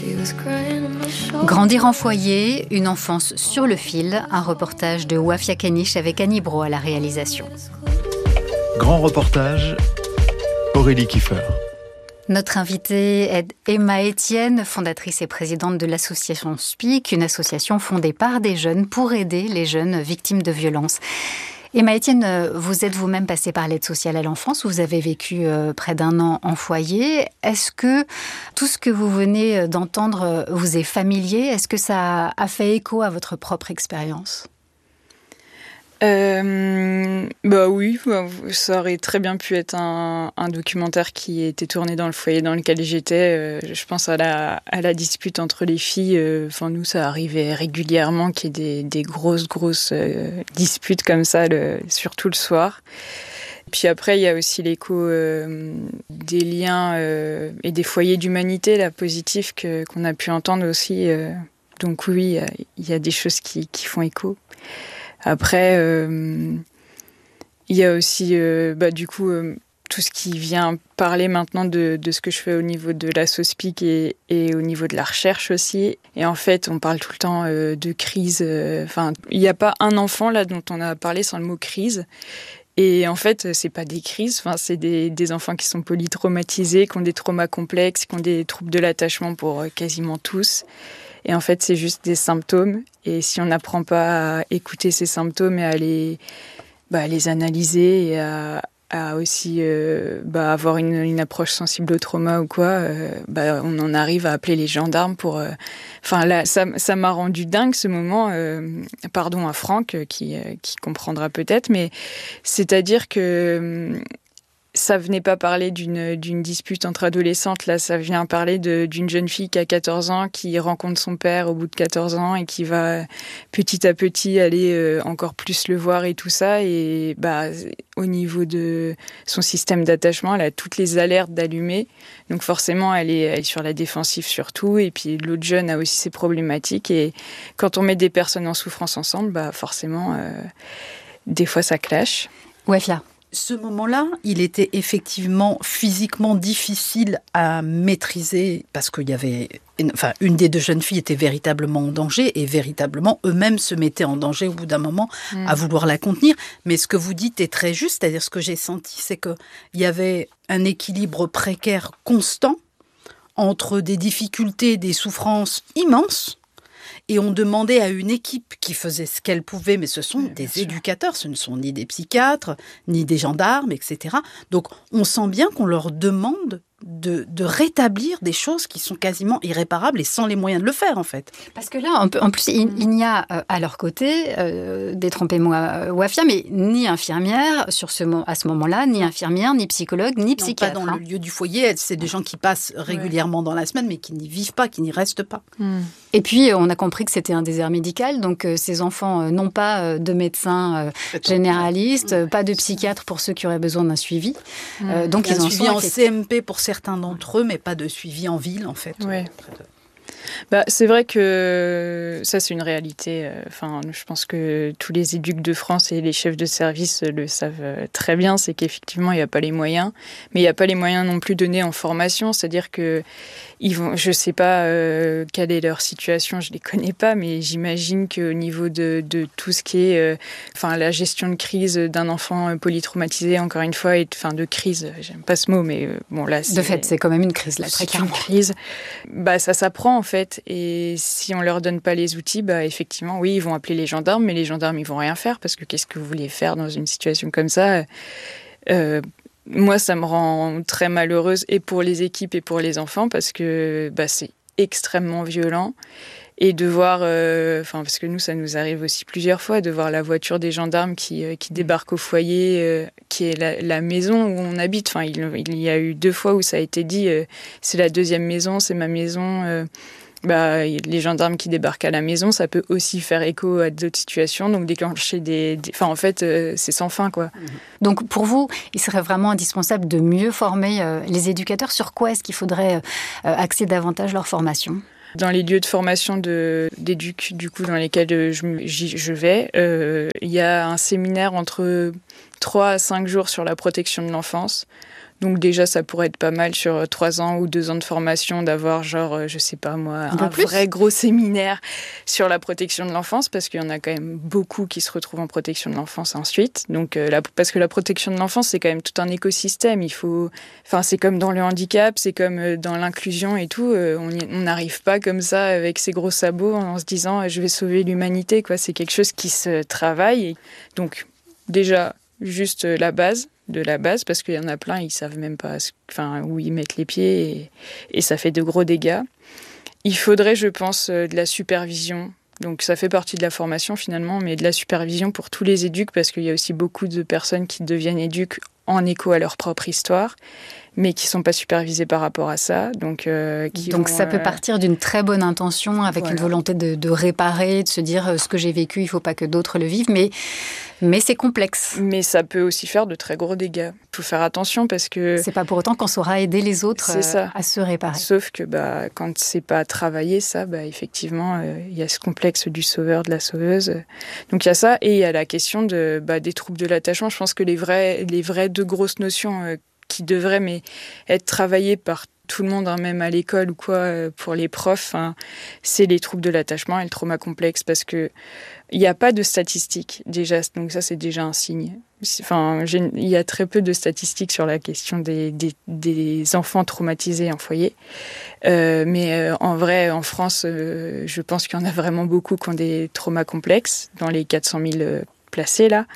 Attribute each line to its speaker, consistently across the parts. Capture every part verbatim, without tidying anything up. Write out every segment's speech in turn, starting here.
Speaker 1: Grandir en foyer, une enfance sur le fil, un reportage de Wafia Kanish avec Annie Brault à la réalisation.
Speaker 2: Grand reportage, Aurélie Kiefer.
Speaker 1: Notre invitée est Emma Etienne, fondatrice et présidente de l'association Speak, une association fondée par des jeunes pour aider les jeunes victimes de violences. Emma Etienne, vous êtes vous-même passée par l'aide sociale à l'enfance, vous avez vécu près d'un an en foyer. Est-ce que tout ce que vous venez d'entendre vous est familier ? Est-ce que ça a fait écho à votre propre expérience ?
Speaker 3: Euh, bah oui, ça aurait très bien pu être un, un documentaire qui était tourné dans le foyer dans lequel j'étais. Euh, je pense à la, à la dispute entre les filles. Enfin, euh, nous, ça arrivait régulièrement qu'il y ait des, des grosses, grosses euh, disputes comme ça, le, surtout le soir. Puis après, il y a aussi l'écho euh, des liens euh, et des foyers d'humanité, là, positifs que, qu'on a pu entendre aussi. Euh, donc oui, il y a des choses qui, qui font écho. Après, euh, il y a aussi, euh, bah, du coup, euh, tout ce qui vient parler maintenant de, de ce que je fais au niveau de l'asso Speak et, et au niveau de la recherche aussi. Et en fait, on parle tout le temps euh, de crise. Enfin, euh, il n'y a pas un enfant là dont on a parlé sans le mot crise. Et en fait, c'est pas des crises. Enfin, c'est des, des enfants qui sont polytraumatisés, qui ont des traumas complexes, qui ont des troubles de l'attachement pour euh, quasiment tous. Et en fait, c'est juste des symptômes. Et si on n'apprend pas à écouter ces symptômes et à les, bah, à les analyser et à, à aussi euh, bah, avoir une, une approche sensible au trauma ou quoi, euh, bah, on en arrive à appeler les gendarmes pour... Enfin, euh... là, ça, ça m'a rendu dingue ce moment. Euh... Pardon à Franck, qui, euh, qui comprendra peut-être, mais c'est-à-dire que... Euh... ça venait pas parler d'une, d'une dispute entre adolescentes, là, ça vient parler de, d'une jeune fille qui a quatorze ans, qui rencontre son père au bout de quatorze ans et qui va petit à petit aller euh, encore plus le voir et tout ça. Et bah, au niveau de son système d'attachement, elle a toutes les alertes d'allumer. Donc forcément, elle est, elle est sur la défensive surtout. Et puis l'autre jeune a aussi ses problématiques. Et quand on met des personnes en souffrance ensemble, bah forcément, euh, des fois ça clash.
Speaker 1: Ouais, Fia.
Speaker 4: Ce moment-là, il était effectivement physiquement difficile à maîtriser parce qu'il y avait, enfin, une des deux jeunes filles était véritablement en danger et véritablement eux-mêmes se mettaient en danger au bout d'un moment mmh. à vouloir la contenir. Mais ce que vous dites est très juste, c'est-à-dire ce que j'ai senti, c'est qu'il y avait un équilibre précaire constant entre des difficultés, des souffrances immenses. Et on demandait à une équipe qui faisait ce qu'elle pouvait, mais ce sont oui, des éducateurs, ce ne sont ni des psychiatres, ni des gendarmes, et cetera. Donc on sent bien qu'on leur demande de, de rétablir des choses qui sont quasiment irréparables et sans les moyens de le faire, en fait.
Speaker 1: Parce que là, en plus, il, il n'y a euh, à leur côté, euh, détrompez-moi Wafia, mais ni infirmière sur ce, à ce moment-là, ni infirmière, ni psychologue, ni psychiatre.
Speaker 4: Non, pas dans hein. le lieu du foyer, c'est des gens qui passent régulièrement ouais. dans la semaine, mais qui n'y vivent pas, qui n'y restent pas.
Speaker 1: Mmh. Et puis, on a compris que c'était un désert médical, donc euh, ces enfants euh, n'ont pas euh, de médecins euh, généralistes, euh, pas de psychiatre pour ceux qui auraient besoin d'un suivi.
Speaker 4: Mmh.
Speaker 1: Euh, donc,
Speaker 4: ils
Speaker 1: ils en
Speaker 4: suivi
Speaker 1: sont
Speaker 4: en C M P pour certains d'entre eux, mais pas de suivi en ville, en fait.
Speaker 3: Ouais. Bah, c'est vrai que ça, c'est une réalité. Enfin, je pense que tous les éducs de France et les chefs de service le savent très bien. C'est qu'effectivement, il n'y a pas les moyens. Mais il n'y a pas les moyens non plus donnés en formation. C'est-à-dire que ils vont, je ne sais pas euh, quelle est leur situation, je ne les connais pas, mais j'imagine qu'au niveau de, de tout ce qui est euh, enfin, la gestion de crise d'un enfant polytraumatisé, encore une fois, et enfin, de crise, j'aime pas ce mot, mais euh, bon, là, c'est...
Speaker 1: De fait, c'est quand même une crise, là, très
Speaker 3: clairement. C'est une crise. Bah, ça s'apprend, en fait. Et si on leur donne pas les outils, bah, effectivement, oui, ils vont appeler les gendarmes, mais les gendarmes, ils vont rien faire, parce que qu'est-ce que vous voulez faire dans une situation comme ça ? euh, Moi, ça me rend très malheureuse, et pour les équipes et pour les enfants, parce que bah, c'est extrêmement violent. Et de voir, euh, enfin, parce que nous, ça nous arrive aussi plusieurs fois, de voir la voiture des gendarmes qui, euh, qui débarque au foyer, euh, qui est la, la maison où on habite. Enfin, il, il y a eu deux fois où ça a été dit, euh, c'est la deuxième maison, c'est ma maison. Euh, bah, les gendarmes qui débarquent à la maison, ça peut aussi faire écho à d'autres situations, donc déclencher des... des... Enfin, en fait, euh, c'est sans fin, quoi.
Speaker 1: Donc, pour vous, il serait vraiment indispensable de mieux former euh, les éducateurs. Sur quoi est-ce qu'il faudrait euh, axer davantage leur formation ?
Speaker 3: Dans les lieux de formation de, d'éduc, du coup, dans lesquels je, je vais, euh, il y a un séminaire entre trois à cinq jours sur la protection de l'enfance. Donc déjà, ça pourrait être pas mal sur trois ans ou deux ans de formation d'avoir genre, je sais pas moi, un, un vrai gros séminaire sur la protection de l'enfance, parce qu'il y en a quand même beaucoup qui se retrouvent en protection de l'enfance ensuite. Donc, euh, la, parce que la protection de l'enfance, c'est quand même tout un écosystème. Il faut, enfin, c'est comme dans le handicap, c'est comme dans l'inclusion et tout. Euh, on n'arrive pas comme ça avec ses gros sabots en se disant, je vais sauver l'humanité, quoi. C'est quelque chose qui se travaille. Et donc, déjà, juste la base. de la base, parce qu'il y en a plein, ils savent même pas enfin, où ils mettent les pieds et, et ça fait de gros dégâts. Il faudrait, je pense, de la supervision. Donc ça fait partie de la formation finalement, mais de la supervision pour tous les éducs, parce qu'il y a aussi beaucoup de personnes qui deviennent éduques en écho à leur propre histoire, mais qui ne sont pas supervisées par rapport à ça. Donc, euh, qui
Speaker 1: donc
Speaker 3: vont,
Speaker 1: ça peut
Speaker 3: euh...
Speaker 1: partir d'une très bonne intention, avec voilà. une volonté de, de réparer, de se dire euh, ce que j'ai vécu, il ne faut pas que d'autres le vivent, mais, mais c'est complexe.
Speaker 3: Mais ça peut aussi faire de très gros dégâts. Il faut faire attention parce que...
Speaker 1: C'est pas pour autant qu'on saura aider les autres euh, à se réparer.
Speaker 3: Sauf que bah, quand c'est pas travaillé, ça, bah, effectivement, il euh, y a ce complexe du sauveur, de la sauveuse. Donc il y a ça, et il y a la question de, bah, des troubles de l'attachement. Je pense que les vrais, les vraies deux grosses notions euh, qui devraient mais, être travaillées par tout le monde, hein, même à l'école ou quoi, euh, pour les profs, hein, c'est les troubles de l'attachement et le trauma complexe, parce que il n'y a pas de statistiques déjà, donc ça c'est déjà un signe. Enfin, il y a très peu de statistiques sur la question des, des, des enfants traumatisés en foyer. Euh, mais euh, en vrai, en France, euh, je pense qu'il y en a vraiment beaucoup qui ont des traumas complexes, dans les quatre cent mille euh, placés là.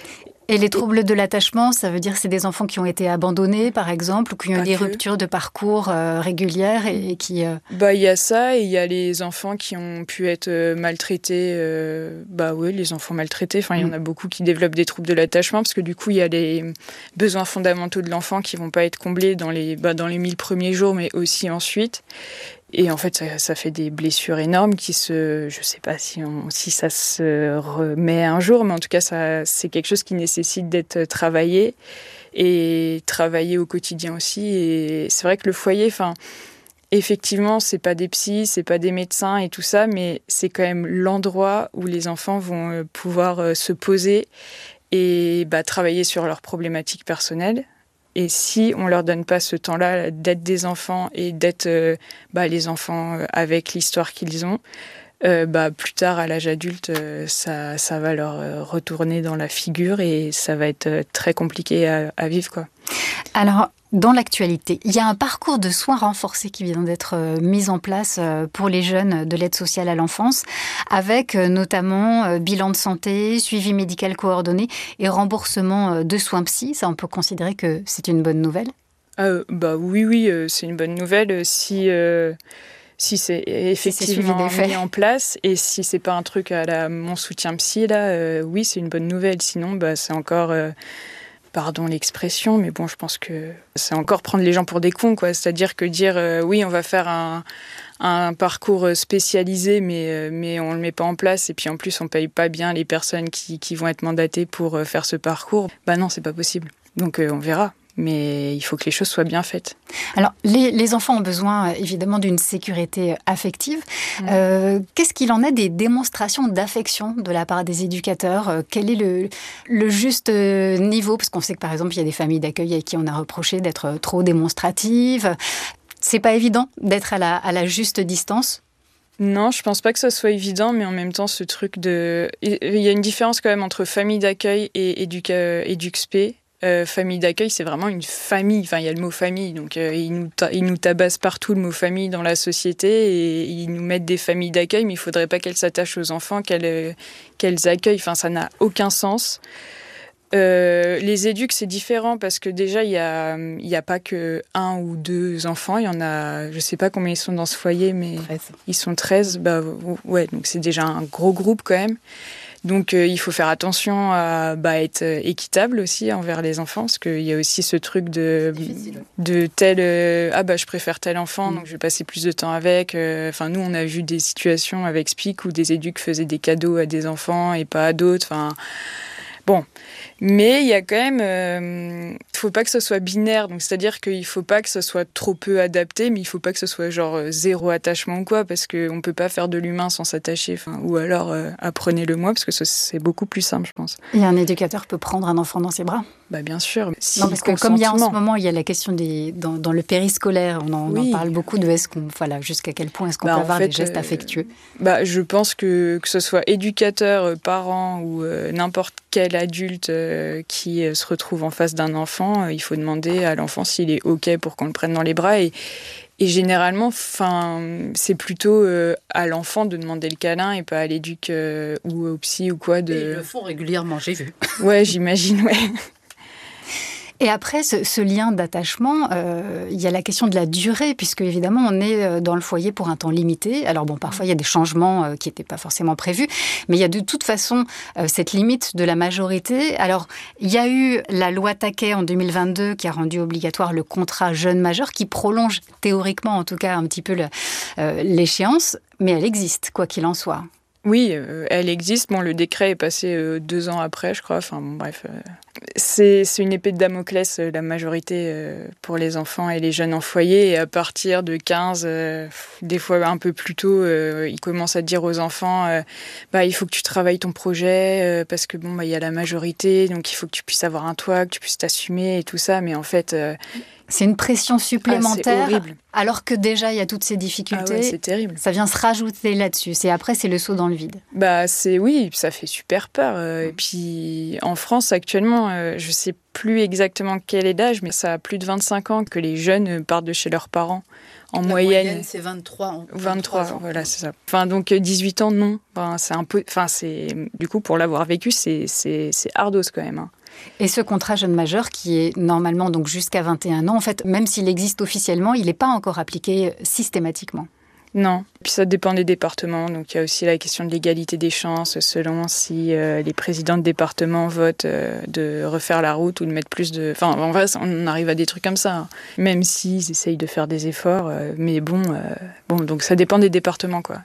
Speaker 1: Et les troubles de l'attachement, ça veut dire que c'est des enfants qui ont été abandonnés, par exemple, ou qui ont eu des que. ruptures de parcours euh, régulières et, et qui... Euh...
Speaker 3: Bah, il y a ça, et il y a les enfants qui ont pu être euh, maltraités. Euh, bah oui, les enfants maltraités. Enfin, il mm. y en a beaucoup qui développent des troubles de l'attachement, parce que du coup, il y a les besoins fondamentaux de l'enfant qui vont pas être comblés dans les, bah, dans les mille premiers jours, mais aussi ensuite. Et en fait, ça, ça fait des blessures énormes qui se... Je sais pas si, on, si ça se remet un jour, mais en tout cas, ça, c'est quelque chose qui nécessite d'être travaillé et travaillé au quotidien aussi. Et c'est vrai que le foyer, enfin, effectivement, c'est pas des psys, c'est pas des médecins et tout ça, mais c'est quand même l'endroit où les enfants vont pouvoir se poser et bah, travailler sur leurs problématiques personnelles. Et si on leur donne pas ce temps-là d'être des enfants et d'être euh, bah, les enfants avec l'histoire qu'ils ont, euh, bah, plus tard à l'âge adulte, euh, ça, ça va leur retourner dans la figure et ça va être très compliqué à, à vivre, quoi.
Speaker 1: Alors, dans l'actualité, il y a un parcours de soins renforcé qui vient d'être mis en place pour les jeunes de l'aide sociale à l'enfance, avec notamment bilan de santé, suivi médical coordonné et remboursement de soins psy. Ça, on peut considérer que c'est une bonne nouvelle ?
Speaker 3: euh, bah oui, oui, c'est une bonne nouvelle si... Euh... Si c'est effectivement si mis en place, et si c'est pas un truc à la mon soutien psy, là, euh, oui, c'est une bonne nouvelle. Sinon, bah, c'est encore, euh, pardon l'expression, mais bon, je pense que c'est encore prendre les gens pour des cons, quoi. C'est-à-dire que dire, euh, oui, on va faire un, un parcours spécialisé, mais, euh, mais on le met pas en place, et puis en plus, on paye pas bien les personnes qui, qui vont être mandatées pour euh, faire ce parcours. Bah non, c'est pas possible. Donc, euh, on verra. Mais il faut que les choses soient bien faites.
Speaker 1: Alors, les, les enfants ont besoin, évidemment, d'une sécurité affective. Mmh. Euh, qu'est-ce qu'il en est des démonstrations d'affection de la part des éducateurs ? Quel est le, le juste niveau ? Parce qu'on sait que, par exemple, il y a des familles d'accueil à qui on a reproché d'être trop démonstratives. C'est pas évident d'être à la, à la juste distance ?
Speaker 3: Non, je pense pas que ça soit évident, mais en même temps, ce truc de... Il y a une différence quand même entre famille d'accueil et éduca... éduc-spé. Euh, famille d'accueil, c'est vraiment une famille. Enfin, il y a le mot famille, donc euh, ils nous ta- ils nous tabassent partout le mot famille dans la société et ils nous mettent des familles d'accueil, mais il faudrait pas qu'elles s'attachent aux enfants, qu'elles euh, qu'elles accueillent. Enfin, ça n'a aucun sens. Euh, les éducs, c'est différent parce que déjà, il y a il y a pas que un ou deux enfants. Il y en a, je sais pas combien ils sont dans ce foyer, mais treize. Ils sont treize. Bah ouais, donc c'est déjà un gros groupe quand même. Donc euh, il faut faire attention à bah, être équitable aussi envers les enfants, parce qu'il y a aussi ce truc de, de tel euh, ah bah je préfère tel enfant, mmh. donc je vais passer plus de temps avec. Enfin euh, nous on a vu des situations avec Spic où des éducs faisaient des cadeaux à des enfants et pas à d'autres. Enfin Bon, mais il y a quand même, il euh, faut pas que ce soit binaire, donc c'est-à-dire qu'il faut pas que ce soit trop peu adapté, mais il faut pas que ce soit genre euh, zéro attachement ou quoi, parce qu'on peut pas faire de l'humain sans s'attacher, enfin, ou alors euh, apprenez-le-moi, parce que ce, c'est beaucoup plus simple, je pense.
Speaker 1: Et un éducateur peut prendre un enfant dans ses bras.
Speaker 3: Bah bien sûr. Si
Speaker 1: non, parce que comme il y a en ce moment, il y a la question des dans, dans le périscolaire, on en, oui. on en parle beaucoup de est-ce qu'on, voilà, jusqu'à quel point est-ce qu'on bah, peut avoir fait, des gestes euh, affectueux.
Speaker 3: Bah, je pense que que ce soit éducateur, euh, parent ou euh, n'importe quel adulte euh, qui euh, se retrouve en face d'un enfant, euh, il faut demander à l'enfant s'il est ok pour qu'on le prenne dans les bras et Et généralement, c'est plutôt euh, à l'enfant de demander le câlin et pas à l'éduc euh, ou au psy ou quoi. De...
Speaker 4: Et ils le font régulièrement, j'ai vu.
Speaker 3: Ouais, j'imagine, ouais.
Speaker 1: Et après, ce, ce lien d'attachement, euh, il y a la question de la durée, puisque évidemment, on est dans le foyer pour un temps limité. Alors bon, parfois, il y a des changements euh, qui n'étaient pas forcément prévus, mais il y a de toute façon euh, cette limite de la majorité. Alors, il y a eu la loi Taquet en deux mille vingt-deux qui a rendu obligatoire le contrat jeune majeur, qui prolonge théoriquement, en tout cas, un petit peu le, euh, l'échéance, mais elle existe, quoi qu'il en soit.
Speaker 3: Oui, euh, elle existe. Bon, le décret est passé euh, deux ans après, je crois. Enfin, bon, bref. Euh, c'est, c'est une épée de Damoclès, euh, la majorité euh, pour les enfants et les jeunes en foyer. Et à partir de quinze, euh, des fois un peu plus tôt, euh, ils commencent à dire aux enfants euh, bah, il faut que tu travailles ton projet euh, parce que bon, bah, y a la majorité, donc il faut que tu puisses avoir un toit, que tu puisses t'assumer et tout ça. Mais en fait... Euh,
Speaker 1: c'est une pression supplémentaire,
Speaker 3: ah, c'est horrible.
Speaker 1: Alors que déjà il y a toutes ces difficultés.
Speaker 3: Ah ouais, c'est terrible.
Speaker 1: Ça vient se rajouter là-dessus. C'est après c'est le saut dans le vide.
Speaker 3: Bah c'est oui, ça fait super peur. Euh, et puis en France actuellement, euh, je sais plus exactement quel est l'âge, mais ça a plus de vingt-cinq ans que les jeunes partent de chez leurs parents. En
Speaker 4: La
Speaker 3: moyenne,
Speaker 4: moyenne, c'est vingt-trois.
Speaker 3: vingt-trois, vingt-trois voilà, c'est ça. Enfin donc dix-huit ans non. Enfin c'est un peu, enfin c'est du coup pour l'avoir vécu, c'est c'est c'est ardos quand même. Hein.
Speaker 1: Et ce contrat jeune majeur qui est normalement donc jusqu'à vingt et un ans, en fait, même s'il existe officiellement, il n'est pas encore appliqué systématiquement.
Speaker 3: Non, puis ça dépend des départements. Donc il y a aussi la question de l'égalité des chances selon si euh, les présidents de département votent euh, de refaire la route ou de mettre plus de... Enfin, en vrai, on arrive à des trucs comme ça, hein. Même s'ils essayent de faire des efforts. Euh, mais bon, euh, bon, donc ça dépend des départements, quoi.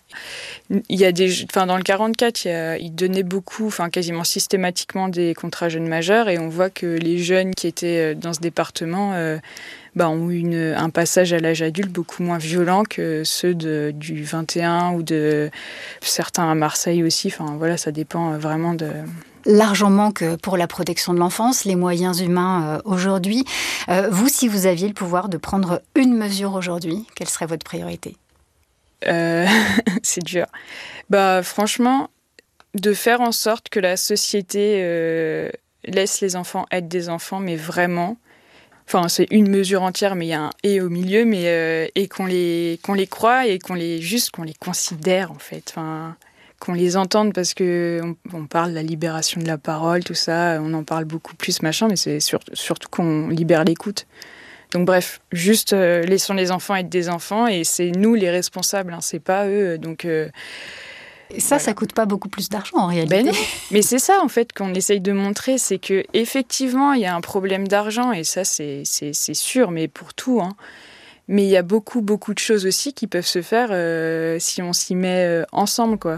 Speaker 3: Il y a des... Enfin, dans le quarante-quatre, il, y a, il donnait beaucoup, enfin quasiment systématiquement des contrats jeunes majeurs et on voit que les jeunes qui étaient dans ce département... Euh, Bah, ont eu une, un passage à l'âge adulte beaucoup moins violent que ceux de, du vingt et un ou de certains à Marseille aussi. Enfin, voilà, ça dépend vraiment de...
Speaker 1: L'argent manque pour la protection de l'enfance, les moyens humains euh, aujourd'hui. Euh, vous, si vous aviez le pouvoir de prendre une mesure aujourd'hui, quelle serait votre priorité ?
Speaker 3: euh, C'est dur. Bah, franchement, de faire en sorte que la société euh, laisse les enfants être des enfants, mais vraiment... Enfin, c'est une mesure entière, mais il y a un « et » au milieu, mais euh, et qu'on les qu'on les croit et qu'on les juste qu'on les considère en fait, enfin qu'on les entende parce que on, on parle de la libération de la parole, tout ça, on en parle beaucoup plus machin, mais c'est sur, surtout qu'on libère l'écoute. Donc bref, juste euh, laissons les enfants être des enfants et c'est nous les responsables, hein, c'est pas eux. Donc euh,
Speaker 1: Et ça, voilà. Ça coûte pas beaucoup plus d'argent en réalité.
Speaker 3: Ben non. Mais c'est ça en fait qu'on essaye de montrer, c'est que effectivement il y a un problème d'argent et ça c'est c'est c'est sûr, mais pour tout. Hein. Mais il y a beaucoup beaucoup de choses aussi qui peuvent se faire euh, si on s'y met euh, ensemble quoi.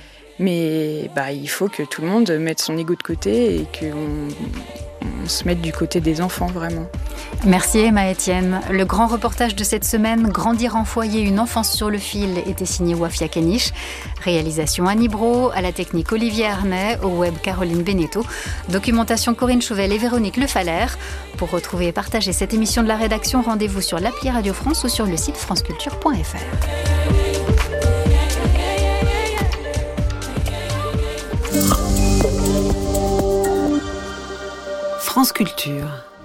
Speaker 3: Mais bah il faut que tout le monde mette son ego de côté et qu'on on se mette du côté des enfants vraiment.
Speaker 1: Merci Emma Etienne. Le grand reportage de cette semaine, Grandir en foyer, une enfance sur le fil, était signé Wafia Kenish. Réalisation Annie Brault, à la technique Olivier Arnay, au web Caroline Beneteau, documentation Corinne Chauvel et Véronique Lefalaire. Pour retrouver et partager cette émission de la rédaction, rendez-vous sur l'appli Radio France ou sur le site franceculture point f r.
Speaker 5: France Culture.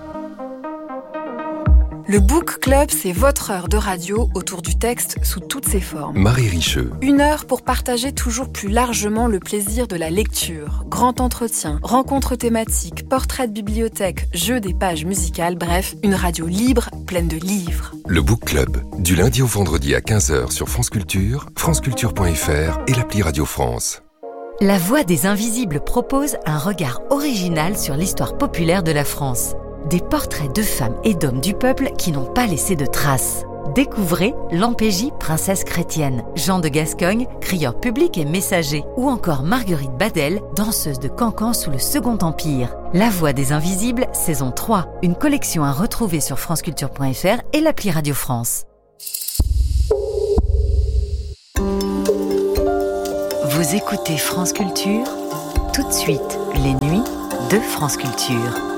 Speaker 5: Le Book Club, c'est votre heure de radio autour du texte sous toutes ses formes.
Speaker 6: Marie Richeux.
Speaker 5: Une heure pour partager toujours plus largement le plaisir de la lecture. Grand entretien, rencontres thématiques, portraits de bibliothèque, jeux des pages musicales, bref, une radio libre, pleine de livres.
Speaker 6: Le Book Club, du lundi au vendredi à quinze heures sur France Culture, franceculture point f r et l'appli Radio France.
Speaker 7: La Voix des Invisibles propose un regard original sur l'histoire populaire de la France. Des portraits de femmes et d'hommes du peuple qui n'ont pas laissé de traces. Découvrez Lampégie, princesse chrétienne, Jean de Gascogne, crieur public et messager, ou encore Marguerite Badel, danseuse de cancan sous le Second Empire. La Voix des Invisibles, saison trois, une collection à retrouver sur franceculture point f r et l'appli Radio France. Vous écoutez France Culture, tout de suite, les nuits de France Culture.